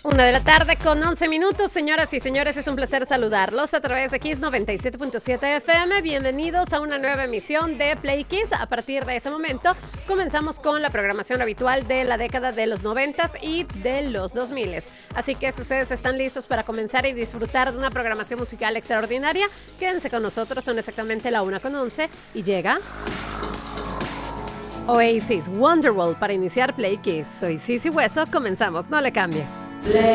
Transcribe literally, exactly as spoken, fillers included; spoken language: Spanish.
Una de la tarde con once minutos, señoras y señores, es un placer saludarlos a través de Kiss noventa y siete punto siete F M. Bienvenidos a una nueva emisión de Play Kiss. A partir de ese momento comenzamos con la programación habitual de la década de los noventas y de los dos miles. Así que si ustedes están listos para comenzar y disfrutar de una programación musical extraordinaria, quédense con nosotros, son exactamente la una con once y llega Oasis Wonderwall para iniciar Play Kiss. Soy Sisi Hueso, comenzamos, no le cambies. Play.